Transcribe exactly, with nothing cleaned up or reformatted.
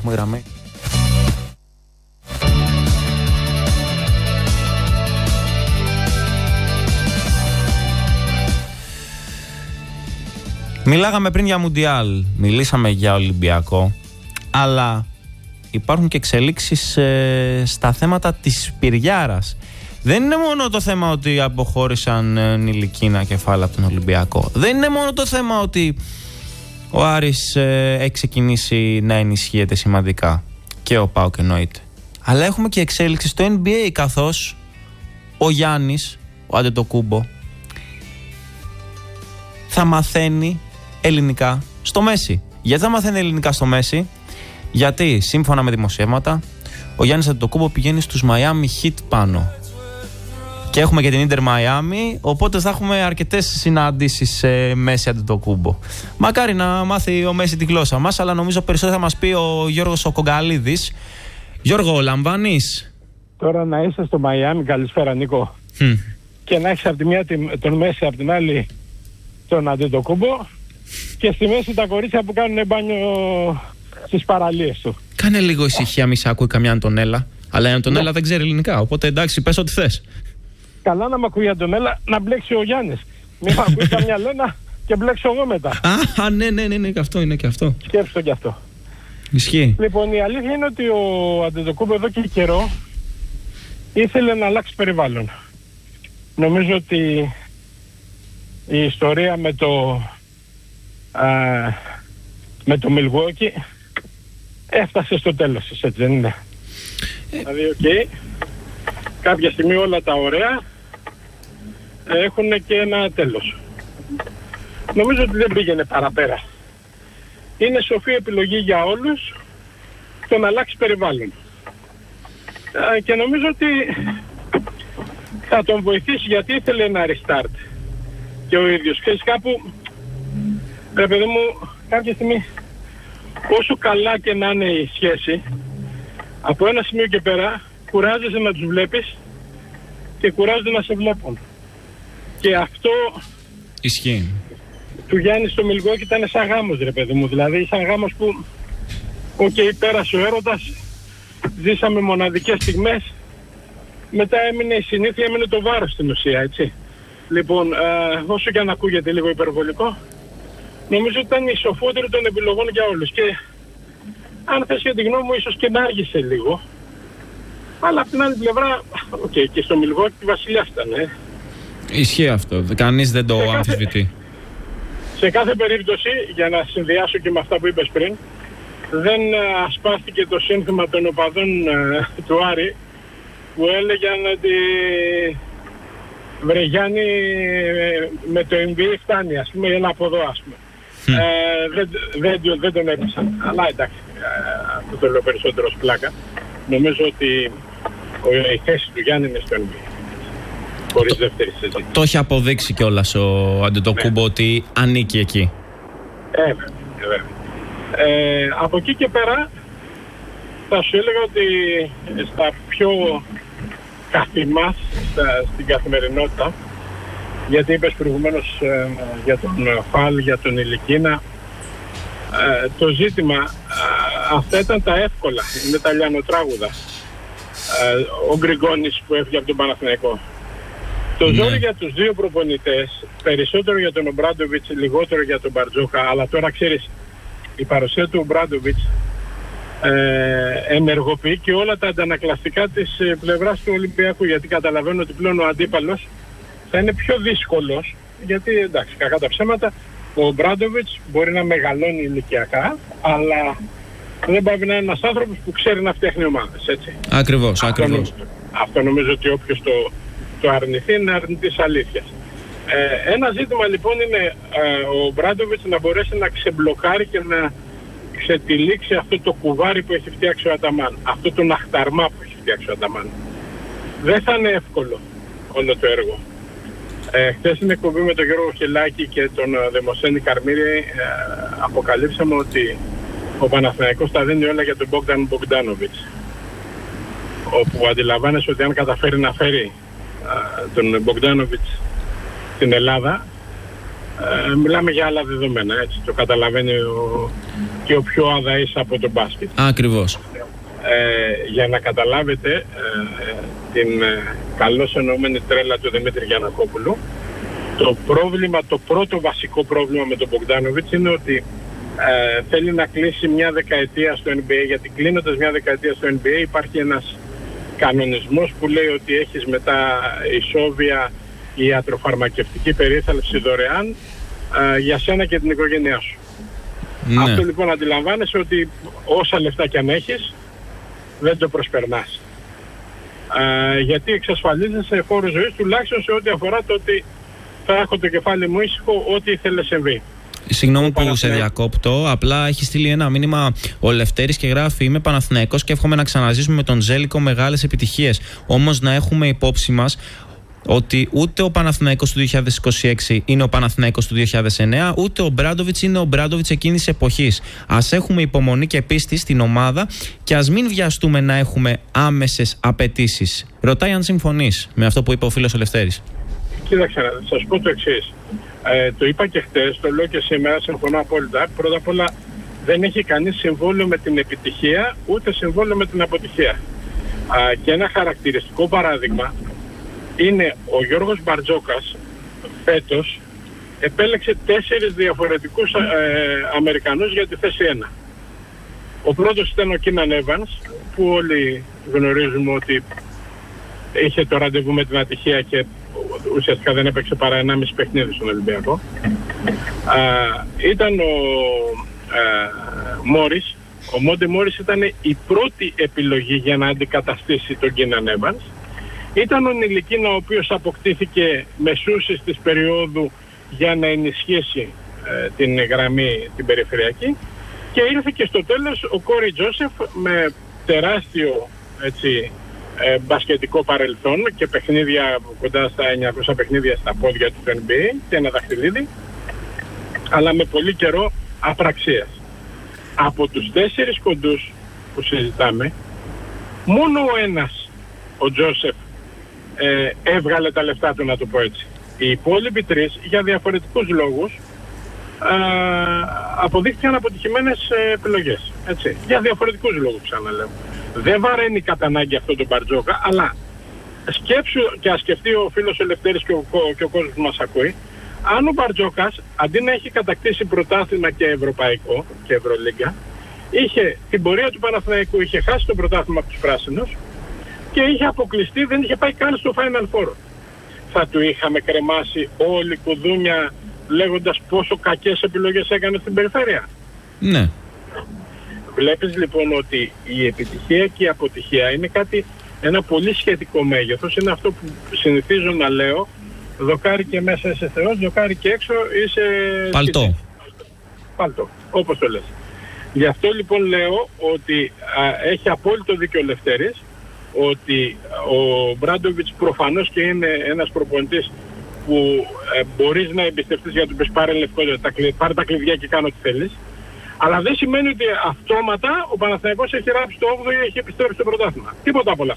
έχουμε γραμμή. Μιλάγαμε πριν για Μουντιάλ, μιλήσαμε για Ολυμπιακό, αλλά υπάρχουν και εξελίξεις ε, στα θέματα της πυριάρας. Δεν είναι μόνο το θέμα ότι αποχώρησαν ε, νηλικίνα κεφάλαια από τον Ολυμπιακό. Δεν είναι μόνο το θέμα ότι ο Άρης ε, έχει ξεκινήσει να ενισχύεται σημαντικά και ο ΠΑΟΚ εννοείται. Αλλά έχουμε και εξέλιξη στο N B A, καθώς ο Γιάννης, ο Αντετοκούμπο, θα μαθαίνει ελληνικά στο Μέση. Γιατί θα μαθαίνει ελληνικά στο Μέση? Γιατί σύμφωνα με δημοσιεύματα ο Γιάννης Αντετοκούμπο πηγαίνει στους Miami Heat πάνω. Και έχουμε και την Ίντερ Miami, οπότε θα έχουμε αρκετές συναντήσεις σε Μέση Αντετοκούμπο. Μακάρι να μάθει ο Μέση τη γλώσσα μας, αλλά νομίζω περισσότερο θα μας πει ο Γιώργος ο Κογκαλίδης. Γιώργο, λαμβάνεις? Τώρα να είσαι στο Miami, καλησπέρα Νίκο, mm. και να έχεις από τη μία τον Μέση, από την άλλη τον Αντετοκούμπο, και στη μέση τα κορίτσια που κάνουν μπάνιο στις παραλίες του. Κάνε λίγο ησυχία, μη σε ακούει καμιά Αντωνέλα. Αλλά η Αντωνέλα ναι. δεν ξέρει ελληνικά, οπότε εντάξει, πες ό,τι θες. Καλά να μ' ακούει η Αντωνέλα, να μπλέξει ο Γιάννης. Μην μ' ακούει καμιά Λένα και μπλέξω εγώ μετά. Α, ναι, ναι, ναι, ναι, και αυτό είναι και αυτό. Σκέψτε και αυτό. Ισχύει. Λοιπόν, η αλήθεια είναι ότι ο Αντετοκούμπο εδώ και καιρό ήθελε να αλλάξει περιβάλλον. Νομίζω ότι η ιστορία με το α, με το Milwaukee έφτασε στο τέλος της, έτσι δεν είναι? Ε... Δηλαδή, οκ, okay, κάποια στιγμή όλα τα ωραία έχουν και ένα τέλος. Νομίζω ότι δεν πήγαινε παραπέρα. Είναι σοφή επιλογή για όλους το να αλλάξει περιβάλλον. Α, και νομίζω ότι θα τον βοηθήσει, γιατί ήθελε ένα restart και ο ίδιος. Ξέρεις, κάπου, ρε παιδί μου, κάποια στιγμή, όσο καλά και να είναι η σχέση, από ένα σημείο και πέρα κουράζεσαι να τους βλέπεις και κουράζονται να σε βλέπουν. Και αυτό ισχύει. Του Γιάννη στο Milwaukee ήταν σαν γάμος, ρε παιδί μου. Δηλαδή σαν γάμος που οκ, okay, πέρασε ο έρωτας, ζήσαμε μοναδικές στιγμές, μετά έμεινε η συνήθεια, έμεινε το βάρος στην ουσία, έτσι. Λοιπόν, ε, όσο και αν ακούγεται λίγο υπερβολικό, νομίζω ότι ήταν η σοφότερη των επιλογών για όλους. Και αν θες για τη γνώμη μου, ίσως και να άργησε λίγο. Αλλά από την άλλη πλευρά, οκ, okay, και στο Milwaukee βασιλιάς ήταν, ε. Ισχύει αυτό, κανείς δεν το σε αμφισβητεί. Κάθε, σε κάθε περίπτωση, για να συνδυάσω και με αυτά που είπες πριν, δεν uh, ασπάστηκε το σύνθημα των οπαδών uh, του Άρη, που έλεγαν ότι βρε Γιάννη, με το N B A φτάνει, ας πούμε, ένα από εδώ, ας πούμε. Mm. Ε, δεν, δεν, δεν τον έπισαν. Αλλά εντάξει, αυτό το λέω περισσότερο ως πλάκα. Νομίζω ότι η θέση του Γιάννη είναι στο N B A. Χωρίς δεύτερη συζήτηση. Το έχει αποδείξει κιόλας ο Αντετοκούμπο, ναι, ότι ανήκει εκεί. Ε, βέβαια, βέβαια. Ε, από εκεί και πέρα θα σου έλεγα ότι στα πιο καθημάς, στα, στην καθημερινότητα, γιατί είπες προηγουμένως ε, για τον Φαλ, για τον Ηλικίνα, ε, το ζήτημα, ε, αυτά ήταν τα εύκολα, είναι τα λιανοτράγουδα. Ε, ο Γκριγκόνης που έφυγε από τον Παναθηναϊκό. Το ναι. ζόρι για τους δύο προπονητές, περισσότερο για τον Ομπράντοβιτς, λιγότερο για τον Μπαρτζόκα, αλλά τώρα ξέρεις, η παρουσία του Ομπράντοβιτς ε, ενεργοποιεί και όλα τα αντανακλαστικά της ε, πλευράς του Ολυμπιακού, γιατί καταλαβαίνω ότι πλέον ο αντίπαλος θα είναι πιο δύσκολος, γιατί εντάξει, κακά τα ψέματα, ο Ομπράντοβιτς μπορεί να μεγαλώνει ηλικιακά, αλλά δεν πάει να είναι ένας άνθρωπος που ξέρει να φτιάχνει ομάδες, έτσι. Ακριβώς, αυτό ακριβώς. Νομίζω, αυτό νομίζω ότι όποιος το, το αρνηθεί είναι αρνητής αλήθειας. Ε, ένα ζήτημα λοιπόν είναι ε, ο Ομπράντοβιτς να μπορέσει να ξεμπλοκάρει και να ξετυλίξει αυτό το κουβάρι που έχει φτιάξει ο Αταμάν, αυτό το ναχταρμά που έχει φτιάξει ο Αταμάν. Δεν θα είναι εύκολο όλο το έργο. Ε, χθες στην εκπομπή με τον Γιώργο Χελάκη και τον Δημοσένη Καρμύρη ε, αποκαλύψαμε ότι ο Παναθηναϊκός τα δίνει όλα για τον Μπόγκταν Μπογκντάνοβιτς, όπου αντιλαμβάνεσαι ότι αν καταφέρει να φέρει ε, τον Μπογκντάνοβιτς στην Ελλάδα, ε, μιλάμε για άλλα δεδομένα, έτσι, το καταλαβαίνει ο, και ο πιο αδαής από τον μπάσκετ. Ακριβώς. Ε, για να καταλάβετε ε, την ε, καλώς εννοούμενη τρέλα του Δημήτρη Γιαννακόπουλου, το πρόβλημα, το πρώτο βασικό πρόβλημα με τον Μπογκντάνοβιτς είναι ότι ε, θέλει να κλείσει μια δεκαετία στο N B A, γιατί κλείνοντας μια δεκαετία στο N B A υπάρχει ένας κανονισμός που λέει ότι έχεις μετά ισόβια ιατροφαρμακευτική περίθαλψη δωρεάν ε, για σένα και την οικογένειά σου. Ναι. Αυτό λοιπόν αντιλαμβάνεσαι ότι όσα λεφτά κι αν έχεις δεν το προσπερνάς. Ε, γιατί εξασφαλίζεσαι φόρο ζωής τουλάχιστον σε ό,τι αφορά το ότι θα έχω το κεφάλι μου ήσυχο, ό,τι ήθελε συμβεί. Συγγνώμη που σε διακόπτω, απλά έχει στείλει ένα μήνυμα ο Λευτέρης και γράφει: είμαι Παναθηναϊκός και εύχομαι να ξαναζήσουμε με τον Ζέλικο μεγάλες επιτυχίες. Όμως να έχουμε υπόψη μας ότι ούτε ο Παναθηναϊκός του δύο χιλιάδες είκοσι έξι είναι ο Παναθηναϊκός του δύο χιλιάδες εννέα, ούτε ο Μπράντοβιτς είναι ο Μπράντοβιτς εκείνης της εποχής. Ας έχουμε υπομονή και πίστη στην ομάδα και ας μην βιαστούμε να έχουμε άμεσες απαιτήσεις. Ρωτάει αν συμφωνείς με αυτό που είπε ο φίλος ο Λευτέρης. Κοίταξε, να σας πω το εξής. Ε, το είπα και χτες, το λέω και σήμερα, συμφωνώ απόλυτα. Πρώτα απ' όλα δεν έχει κανείς συμβόλαιο με την επιτυχία, ούτε συμβόλαιο με την αποτυχία. Α, και ένα χαρακτηριστικό παράδειγμα είναι ο Γιώργος Μπαρτζόκας φέτος επέλεξε τέσσερις διαφορετικούς ε, Αμερικανούς για τη θέση ένα. Ο πρώτος ήταν ο Κίναν Έβανς, που όλοι γνωρίζουμε ότι είχε το ραντεβού με την ατυχία και ουσιαστικά δεν έπαιξε παρά ενάμιση παιχνίδι στον Ολυμπιακό. Α, ήταν ο Μόρις. Ο Μόντε Μόρις ήταν η πρώτη επιλογή για να αντικαταστήσει τον Κίναν Έβανς. Ήταν ο Νιλικίνα, ο οποίος αποκτήθηκε μεσούσης της περίοδου για να ενισχύσει ε, την γραμμή την περιφερειακή, και ήρθε και στο τέλος ο Κόρι Τζόσεφ με τεράστιο, έτσι, ε, μπασκετικό παρελθόν και παιχνίδια κοντά στα εννιακόσια παιχνίδια στα πόδια του N B A και ένα δαχτυλίδι, αλλά με πολύ καιρό απραξίας. Από τους τέσσερις κοντούς που συζητάμε, μόνο ο ένας, ο Τζόσεφ, ε, έβγαλε τα λεφτά του, να το πω έτσι. Οι υπόλοιποι τρεις, για διαφορετικούς λόγους, ε, αποδείχθηκαν αποτυχημένες επιλογές. Έτσι. Για διαφορετικούς λόγους, ξαναλέω. Δεν βαραίνει κατά ανάγκη αυτό τον Μπαρτζόκα, αλλά σκέψου και ας σκεφτεί ο φίλος ο Λευτέρης και ο, και ο κόσμος που μας ακούει, αν ο Μπαρτζόκας, αντί να έχει κατακτήσει πρωτάθλημα και ευρωπαϊκό και Ευρωλίγκα, είχε την πορεία του Παναθηναϊκού, είχε χάσει το πρωτάθλημα από τους πράσινους και είχε αποκλειστεί, δεν είχε πάει καν στο Final Four. Θα του είχαμε κρεμάσει όλοι κουδούνια λέγοντας πόσο κακές επιλογές έκανε στην περιφέρεια? Ναι. Βλέπεις λοιπόν ότι η επιτυχία και η αποτυχία είναι κάτι, ένα πολύ σχετικό μέγεθος. Είναι αυτό που συνηθίζω να λέω: δοκάρι και μέσα είσαι Θεός, δοκάρι και έξω είσαι παλτό. Παλτό, όπως το λες. Γι' αυτό λοιπόν λέω ότι α, έχει απόλυτο δίκιο ο Λευτέρης, ότι ο Μπράντοβιτς προφανώς και είναι ένας προπονητής που ε, μπορείς να εμπιστευτείς, για να του πεις πάρε λευκότητα, πάρε τα κλειδιά και κάνω ό,τι θέλεις. Αλλά δεν σημαίνει ότι αυτόματα ο Παναθηναϊκός έχει ράψει το όγδοο ή έχει επιστρέψει στο πρωτάθλημα. Τίποτα από όλα.